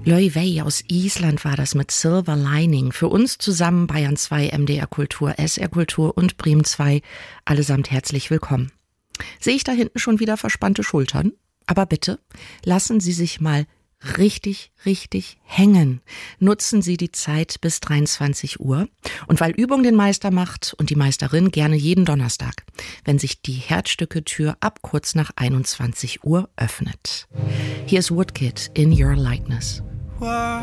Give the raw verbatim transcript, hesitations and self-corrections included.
Loy Vey aus Island war das mit Silver Lining. Für uns zusammen Bayern zwei, M D R Kultur, S R Kultur und Bremen zwei. Allesamt herzlich willkommen. Sehe ich da hinten schon wieder verspannte Schultern? Aber bitte, lassen Sie sich mal richtig, richtig hängen. Nutzen Sie die Zeit bis dreiundzwanzig Uhr. Und weil Übung den Meister macht und die Meisterin, gerne jeden Donnerstag, wenn sich die Herzstücke-Tür ab kurz nach einundzwanzig Uhr öffnet. Hier ist Woodkid in Your Likeness.